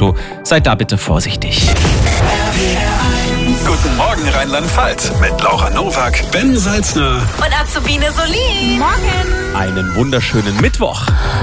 Auto. Seid da bitte vorsichtig. Guten Morgen Rheinland-Pfalz mit Laura Nowak, Ben Salzner und Azubine Solin. Morgen. Einen wunderschönen Mittwoch.